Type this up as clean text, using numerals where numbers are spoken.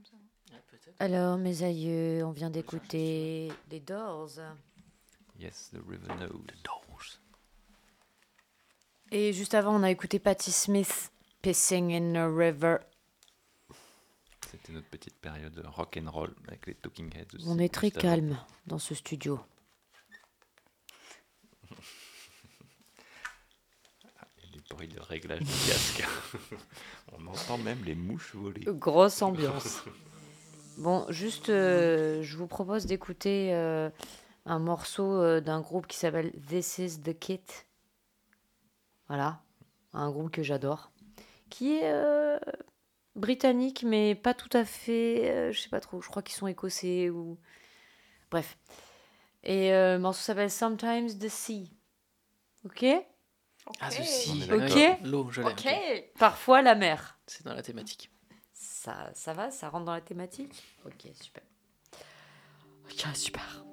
comme ça. Ouais, peut-être. Alors, mes aïeux, on vient d'écouter les Doors. Yes, the river knows. The Doors. Et juste avant, on a écouté Patti Smith, Pissing in a River. C'était notre petite période rock and roll avec les Talking Heads aussi. On est très juste avant. calme dans ce studio. Il y a des bruits de réglage de casque. On entend même les mouches voler. Grosse ambiance. Bon, juste, je vous propose d'écouter un morceau d'un groupe qui s'appelle This Is The Kit. Voilà, un groupe que j'adore. Qui est britannique, mais pas tout à fait, je sais pas trop, je crois qu'ils sont écossais ou... Bref. Et le morceau s'appelle Sometimes the Sea. Ok? Ah, Ok. ceci. On est d'accord. Ouais, Ok. l'eau, je l'ai. Ok. ok. Parfois la mer. C'est dans la thématique. Ça va? Ça rentre dans la thématique? Ok, super. Ok, super.